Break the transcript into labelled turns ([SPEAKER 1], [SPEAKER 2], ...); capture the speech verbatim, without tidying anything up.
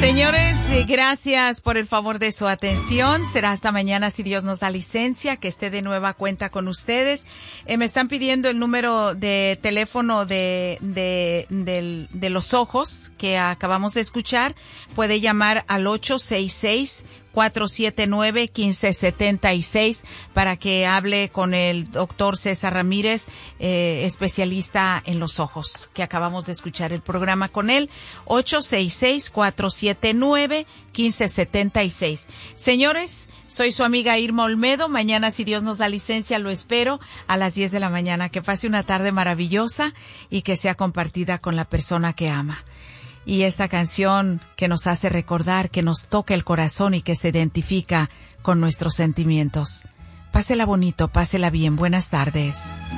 [SPEAKER 1] Señores, gracias por el favor de su atención. Será hasta mañana si Dios nos da licencia, que esté de nueva cuenta con ustedes. Eh, me están pidiendo el número de teléfono de, de, de, de los ojos que acabamos de escuchar. Puede llamar al ocho seis seis, cuatro siete nueve, uno cinco siete seis para que hable con el doctor César Ramírez, eh, especialista en los ojos, que acabamos de escuchar el programa con él. ocho seis seis, cuatro siete nueve, uno cinco siete seis. Señores, soy su amiga Irma Olmedo. Mañana, si Dios nos da licencia, lo espero a las diez de la mañana. Que pase una tarde maravillosa y que sea compartida con la persona que ama. Y esta canción que nos hace recordar, que nos toca el corazón y que se identifica con nuestros sentimientos. Pásela bonito, pásela bien. Buenas tardes.